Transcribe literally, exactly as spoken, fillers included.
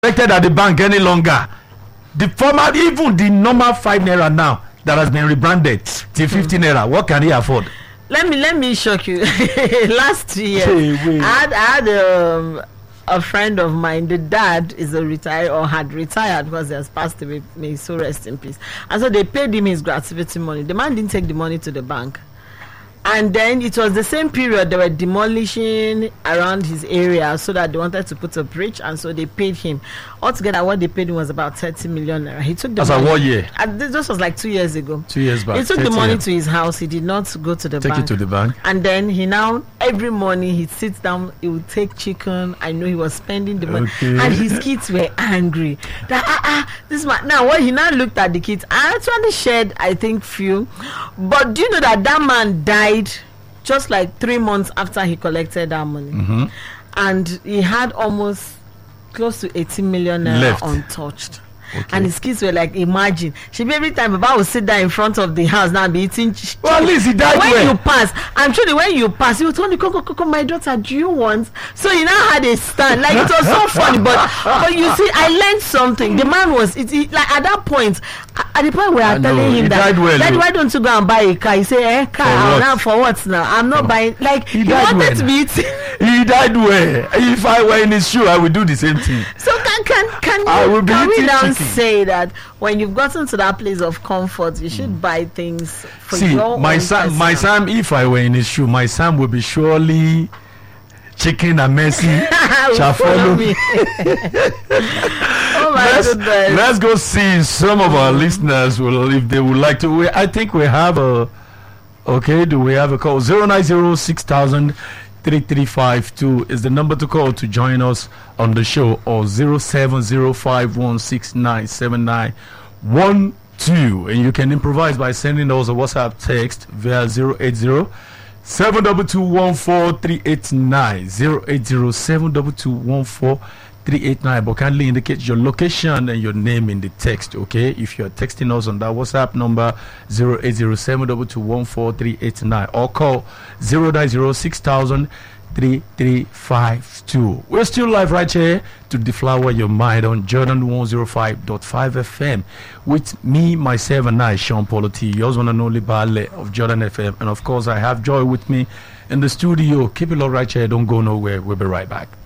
collected at the bank any longer. The former, even the normal five naira now that has been rebranded to fifteen naira, what can he afford? Let me let me shock you. Last year, Hey, I had, I had um, a friend of mine. The dad is a retired or had retired because he has passed away. May so rest in peace. And so they paid him his gratuity money. The man didn't take the money to the bank. And then it was the same period they were demolishing around his area so that they wanted to put a bridge, and so they paid him. Altogether, what they paid him was about thirty million naira. He took the That's money. a what year? And this was like two years ago. Two years back. He took the money years. to his house. He did not go to the Take bank. it to the bank. And then he now, every morning, he sits down, he would take chicken. I know he was spending the money. Okay. And his kids were angry. That, ah, ah, this man. Now, when he now looked at the kids, I actually shared, I think, few. But do you know that that man died just like three months after he collected that money? Mm-hmm. And he had almost close to eighteen million naira Left. untouched. Okay. And his kids were like, imagine. She be every time Baba would sit down in front of the house now and be eating. Ch- Well, at least he died when well. you pass, I'm sure when you pass, you told me, Coco, Coco, my daughter, do you want? So he now had a stand. Like, it was so funny. But but you see, I learned something. The man was, it, it, like, at that point, at the point where I I'm know, telling he him that, died well, Daddy, though. why don't you go and buy a car? He say, eh, car, For I'm what? now for what now? I'm not Oh. buying. Like, He he, died wanted well. to be eating. He died well. If I were in his shoe, I would do the same thing. So can can can, I will you, be can we eating now chicken. say that when you've gotten to that place of comfort, you should buy things for See, your my own son, my personal- son, if I were in his shoe, my son would be surely chicken and Messi Will shall follow follow me. Oh my let's, goodness. let's go see some of our listeners will, if they would like to. We, I think we have a. Okay, do we have a call? Zero nine zero six thousand three three five two is the number to call to join us on the show, or zero seven zero five one six nine seven nine one two, and you can improvise by sending us a WhatsApp text via zero eight zero seven two two one four three eight nine zero eight zero seven two two one four three eight nine, but kindly indicate your location and your name in the text. Okay, if you're texting us on that WhatsApp number zero eight zero seven two two one four three eight nine, or call zero nine zero six thousand three three five two. We're still live right here to deflower your mind on Jordan one oh five point five F M with me, myself, and I, Sean Polity, yours one and only Bale of Jordan F M. And of course, I have Joy with me in the studio. Keep it all right here. Don't go nowhere. We'll be right back.